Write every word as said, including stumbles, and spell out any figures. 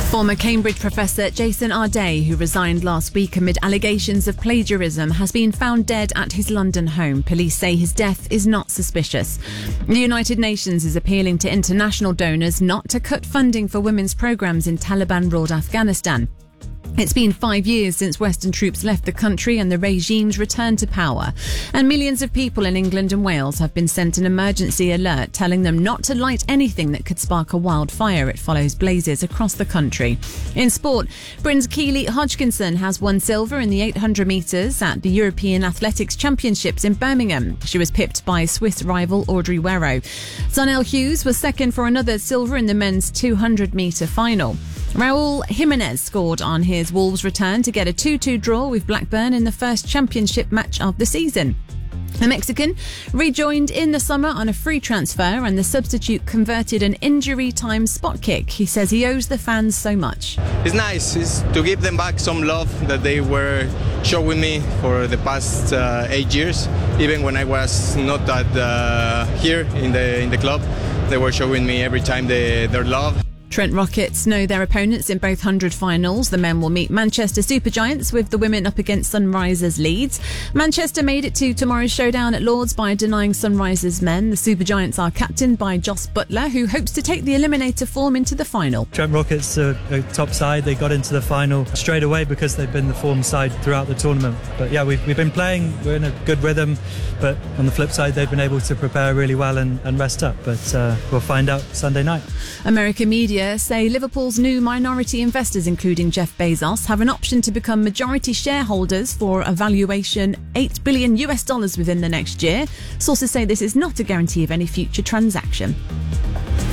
Former Cambridge professor Jason Arday, who resigned last week amid allegations of plagiarism, has been found dead at his London home. Police say his death is not suspicious. The United Nations is appealing to international donors not to cut funding for women's programmes in Taliban-ruled Afghanistan. It's been five years since Western troops left the country and the regime's returned to power. And millions of people in England and Wales have been sent an emergency alert telling them not to light anything that could spark a wildfire. It follows blazes across the country. In sport, Britain's Keely Hodgkinson has won silver in the eight hundred metres at the European Athletics Championships in Birmingham. She was pipped by Swiss rival Audrey Werrow. Zonel Hughes was second for another silver in the men's two hundred metre final. Raul Jimenez scored on his Wolves' return to get a two two draw with Blackburn in the first championship match of the season. The Mexican rejoined in the summer on a free transfer, and the substitute converted an injury-time spot kick. He says he owes the fans so much. It's nice it's to give them back some love that they were showing me for the past uh, eight years. Even when I was not at, uh, here in the in the club, they were showing me every time they, their love. Trent Rockets know their opponents in both hundred finals. The men will meet Manchester Supergiants, with the women up against Sunrisers Leeds. Manchester made it to tomorrow's showdown at Lords by denying Sunrisers men. The Supergiants are captained by Joss Butler, who hopes to take the eliminator form into the final. Trent Rockets are a top side. They got into the final straight away because they've been the form side throughout the tournament. But yeah, we've, we've been playing, we're in a good rhythm, but on the flip side, they've been able to prepare really well and, and rest up. But uh, we'll find out Sunday night. American media say Liverpool's new minority investors, including Jeff Bezos, have an option to become majority shareholders for a valuation eight billion US dollars within the next year. Sources say this is not a guarantee of any future transaction.